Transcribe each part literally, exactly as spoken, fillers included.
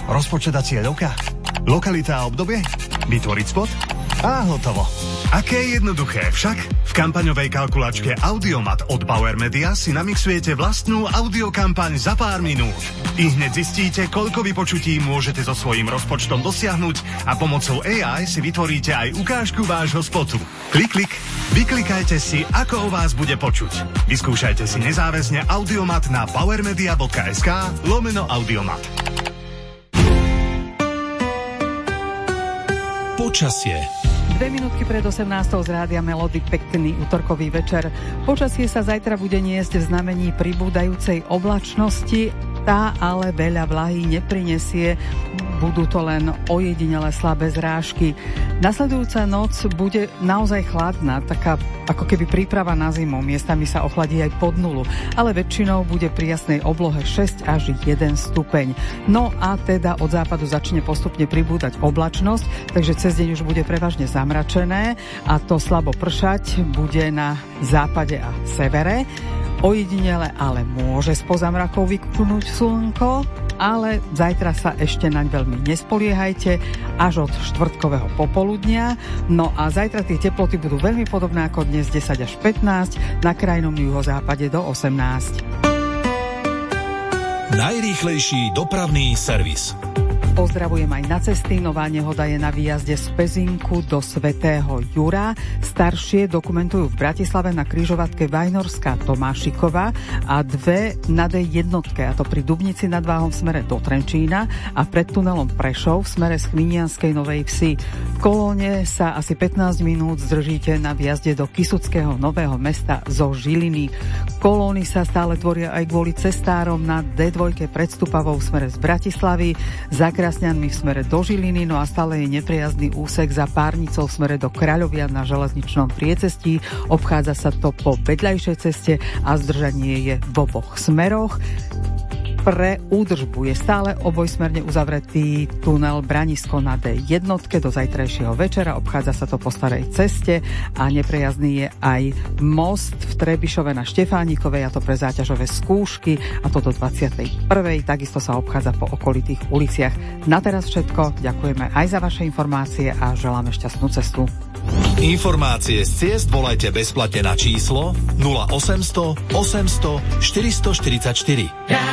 Rozpočet a cieľovka? Lokalita a obdobie? Vytvoriť spot? A hotovo. Aké jednoduché však? V kampaňovej kalkulačke Audiomat od Bauer Media si namixujete vlastnú audiokampaň za pár minút. I hneď zistíte, koľko vypočutí môžete so svojím rozpočtom dosiahnuť a pomocou á í si vytvoríte aj ukážku vášho spotu. Klik, klik. Vyklikajte si, ako o vás bude počuť. Vyskúšajte si nezáväzne Audiomat na powermedia.sk lomeno Audiomat. Počasie. Dve minútky pred osemnástou z rádia Melody, pekný útorkový večer. Počasie sa zajtra bude niesť v znamení pribúdajúcej oblačnosti, tá ale veľa vlahy neprinesie, budú to len ojedinele slabé zrážky. Nasledujúca noc bude naozaj chladná, taká ako keby príprava na zimu, miestami sa ochladí aj pod nulu, ale väčšinou bude pri jasnej oblohe šesť až jeden stupeň. No a teda od západu začne postupne pribúdať oblačnosť, takže cez deň už bude prevažne zamračené a to slabo pršať bude na západe a severe. Ojedinele ale môže spoza mrakov vykúknúť slnko, ale zajtra sa ešte naň veľmi nespoliehajte až od štvrtkového popoludnia. No a zajtra tie teploty budú veľmi podobné ako dnes, desať až pätnásť, na krajnom juhozápade do osemnásť. Najrýchlejší dopravný servis. Pozdravujem aj na cesty. Nová nehoda je na výjazde z Pezinku do Svätého Jura. Staršie dokumentujú v Bratislave na križovatke Vajnorská Tomášikova a dve na dé jednotke, a to pri Dubnici nad Váhom v smere do Trenčína a pred tunelom Prešov v smere z Chminianskej Novej Vsi. V kolóne sa asi pätnásť minút zdržíte na výjazde do Kysuckého Nového Mesta zo Žiliny. Kolóny sa stále tvoria aj kvôli cestárom na dé dva pred Stupavou v smere z Bratislavy, za Krasňanmi v smere do Žiliny, no a stále je nepriazný úsek za Párnicou v smere do Kráľovia na železničnom priecestí. Obchádza sa to po vedľajšej ceste a zdržanie je v oboch smeroch. Pre údržbu je stále obojsmerne uzavretý tunel Branisko na dé jednotke do zajtrajšieho večera. Obchádza sa to po starej ceste a neprejazný je aj most v Trebišove na Štefánikovej, a to pre záťažové skúšky, a to do dvadsiatej prvej. Takisto sa obchádza po okolitých uliciach. Na teraz všetko. Ďakujeme aj za vaše informácie a želáme šťastnú cestu. Informácie z ciest volajte bezplatne na číslo nula osemsto osemsto štyristoštyridsaťštyri.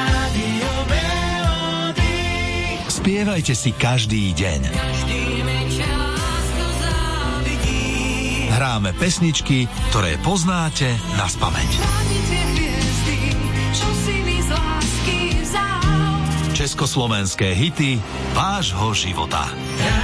Spievajte si každý deň. Hráme pesničky, ktoré poznáte naspamäť. Československé hity vášho života.